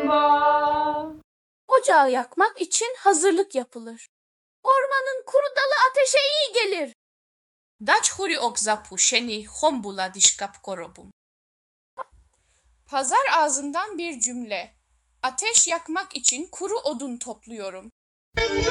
va. Ocağı yakmak için hazırlık yapılır. Ormanın kuru dalı ateşe iyi gelir. Dać huri ok zapušeni, hombula dişkap korobum. Pazar ağzından bir cümle. Ateş yakmak için kuru odun topluyorum.